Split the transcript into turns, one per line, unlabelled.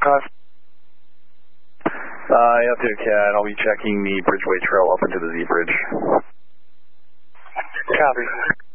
L2 CAD, I'll be checking the Bridgeway Trail up into the Z Bridge.
Copy.